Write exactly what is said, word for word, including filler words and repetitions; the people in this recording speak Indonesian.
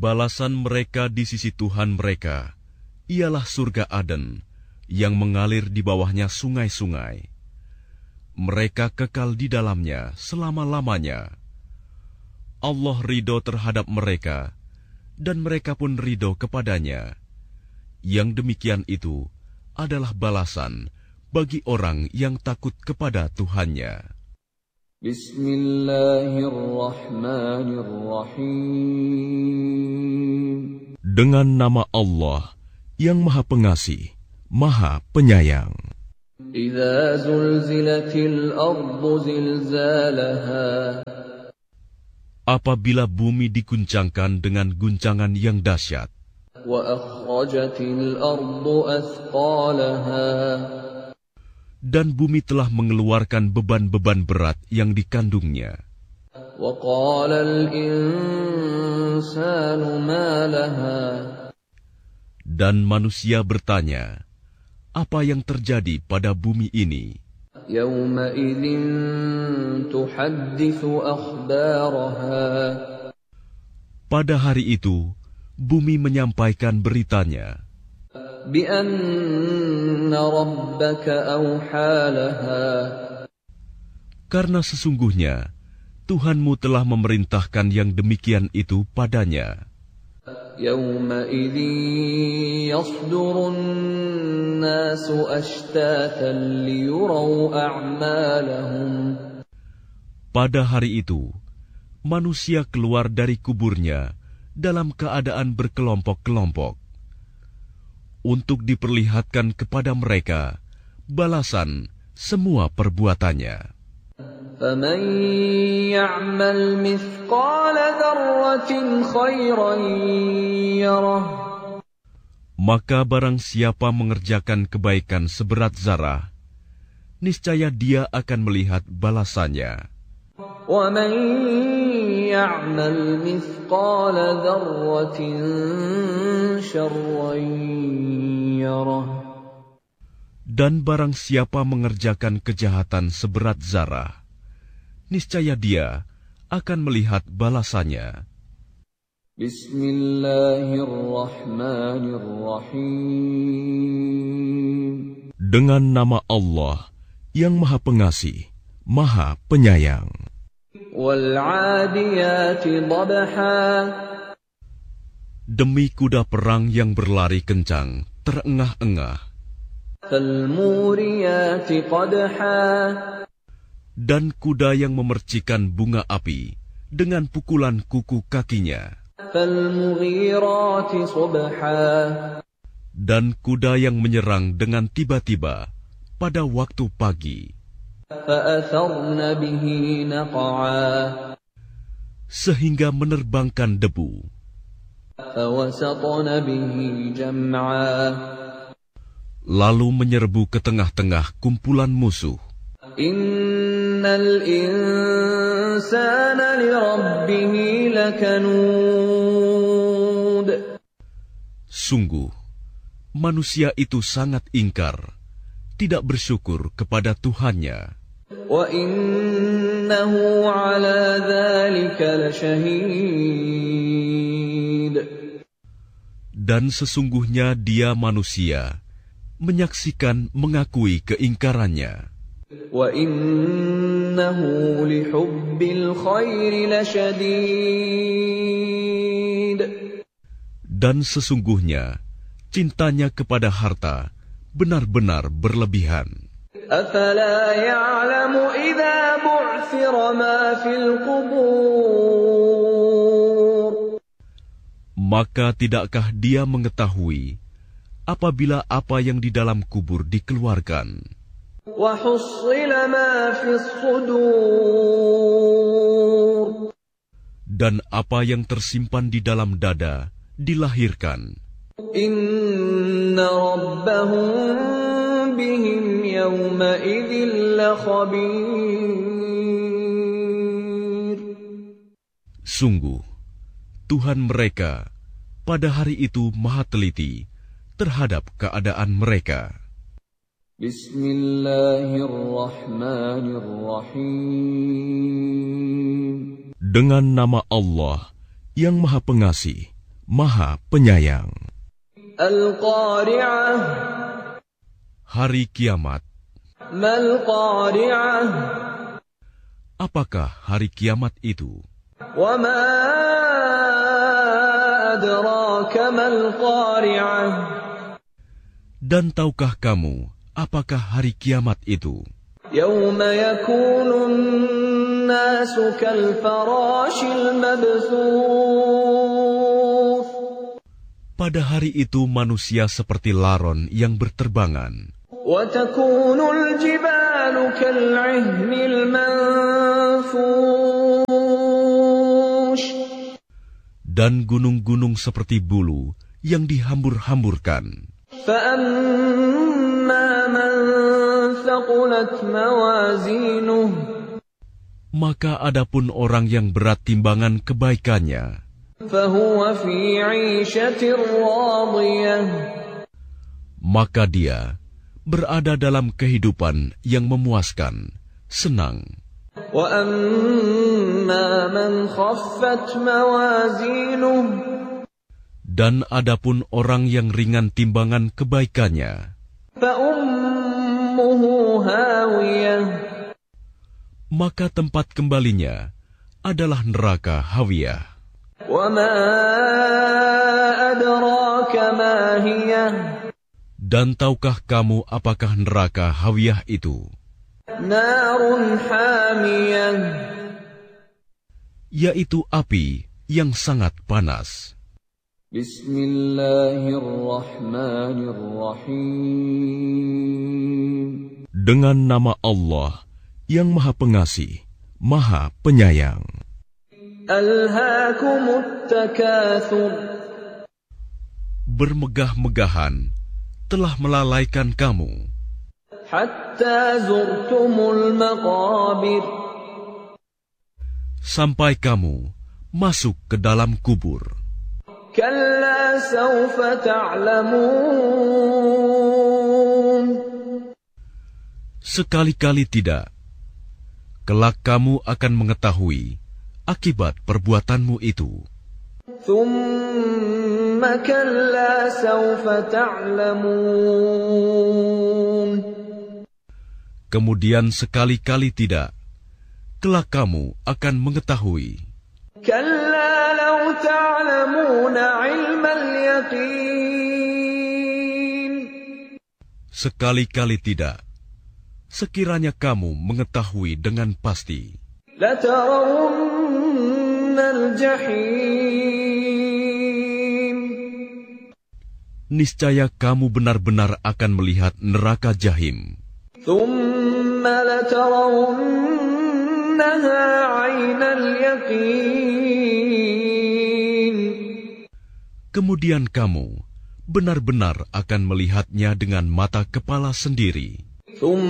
Balasan mereka di sisi Tuhan mereka ialah surga Aden yang mengalir di bawahnya sungai-sungai. Mereka kekal di dalamnya selama-lamanya. Allah ridho terhadap mereka, dan mereka pun ridho kepadanya. Yang demikian itu adalah balasan bagi orang yang takut kepada Tuhannya. Bismillahirrahmanirrahim. Dengan nama Allah yang Maha Pengasih, Maha Penyayang. Idza zulzilatil ardu zilzalaha. Apabila bumi diguncangkan dengan guncangan yang dahsyat. Wa akhrajatil ardu athqalaha. Dan bumi telah mengeluarkan beban-beban berat yang dikandungnya. Wa qalal insanu ma laha. Dan manusia bertanya, apa yang terjadi pada bumi ini? Yawma idzin tuhadditsu akhbaraha. Pada hari itu, bumi menyampaikan beritanya. Bi anna rabbaka awha laha. Karena sesungguhnya Tuhanmu telah memerintahkan yang demikian itu padanya. Yawma idzin yasdurun nasu ashtatan liyuraw a'malahum. Pada hari itu, manusia keluar dari kuburnya dalam keadaan berkelompok-kelompok untuk diperlihatkan kepada mereka balasan semua perbuatannya. فَمَنْ يَعْمَلْ مِثْقَالَ ذَرَّةٍ خَيْرًا يَرَهُ. Maka barang siapa mengerjakan kebaikan seberat zarah, niscaya dia akan melihat balasannya. وَمَنْ يَعْمَلْ مِثْقَالَ ذَرَّةٍ شَرًّا يَرَهُ. Dan barang siapa mengerjakan kejahatan seberat zarah, niscaya dia akan melihat balasannya. Bismillahirrahmanirrahim. Dengan nama Allah yang Maha Pengasih, Maha Penyayang. Wal-'adiyati dhabha. Demi kuda perang yang berlari kencang, terengah-engah. Fal-muriyati qadha. Dan kuda yang memercikan bunga api dengan pukulan kuku kakinya. Fal-mughirati subha. Dan kuda yang menyerang dengan tiba-tiba pada waktu pagi. Fa'atharna bihi naq'a. Sehingga menerbangkan debu. Fawasatna bihi jam'a. Lalu menyerbu ke tengah-tengah kumpulan musuh. Innal insana li rabbih lakanud. Sungguh, manusia itu sangat ingkar, tidak bersyukur kepada Tuhannya. Wa innahu ala dzalika lasyahid. Dan sesungguhnya dia manusia, menyaksikan mengakui keingkarannya. Wa innahu lihubbil khairi lasyadid. Dan sesungguhnya cintanya kepada harta benar-benar berlebihan. Afala ya'lamu idza bu'thira ma fil qubur. Maka tidakkah dia mengetahui apabila apa yang di dalam kubur dikeluarkan? Wa hussila ma fis sudur. Dan apa yang tersimpan di dalam dada dilahirkan. Inna rabbahum bihim yawma idzin lakhabir. Sungguh, Tuhan mereka pada hari itu maha teliti terhadap keadaan mereka. Bismillahirrahmanirrahim. Dengan nama Allah yang Maha Pengasih, Maha Penyayang. Al-Qari'ah. Hari Kiamat. Mal-Qari'ah. Apakah hari kiamat itu? Wa ma adraka mal-Qari'ah. Dan tahukah kamu apakah hari kiamat itu? Yawma yakunun nasu kal-farashil mabthuth. Pada hari itu manusia seperti laron yang berterbangan. Wa takunul jibalu kal-'ihmil manfush. Dan gunung-gunung seperti bulu yang dihambur-hamburkan. Fa amma man thaqulat mawazinuh. Maka adapun orang yang berat timbangan kebaikannya, Fahuwa fi 'ishatir radiyah. maka dia berada dalam kehidupan yang memuaskan, senang. Wa amma man khaffat mawazinuh. Dan adapun orang yang ringan timbangan kebaikannya, Fa ummuhu hawiyah. maka tempat kembalinya adalah neraka hawiyah. Wa ma adraka ma hiyah. Dan tahukah kamu apakah neraka hawiyah itu? Narun hamiyah. Yaitu api yang sangat panas. Bismillahirrahmanirrahim. Dengan nama Allah yang Maha Pengasih, Maha Penyayang. Alhaakumut takatsur. Bermegah-megahan telah melalaikan kamu, Hatta zurtumul maqabir. sampai kamu masuk ke dalam kubur. Kalla sawfa ta'lamun. Sekali-kali tidak. Kelak kamu akan mengetahui akibat perbuatanmu itu. Thumma kalla sawfa ta'lamun. Kemudian sekali-kali tidak. Kelak kamu akan mengetahui. Kalla law ta'lamuna 'ilmal yaqin. Sekali-kali tidak. Sekiranya kamu mengetahui dengan pasti, Latarawunnal jahim. niscaya kamu benar-benar akan melihat neraka jahim. Thumma latarawunnaha 'ainal yaqin. Kemudian kamu benar-benar akan melihatnya dengan mata kepala sendiri. Thumma